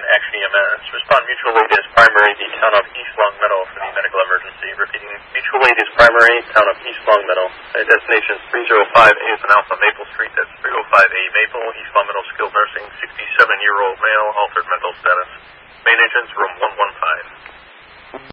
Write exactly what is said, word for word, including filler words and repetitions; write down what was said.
Action E M S. Respond mutual aid is primary, the town of East Long Meadow for the medical emergency. Repeating, mutual aid is primary, town of East Long Meadow. Uh, destination is three oh five A is in Alpha Maple Street. That's three oh five A Maple, East Long Meadow Skilled Nursing, sixty-seven-year-old male, altered mental status. Main entrance, room one one five.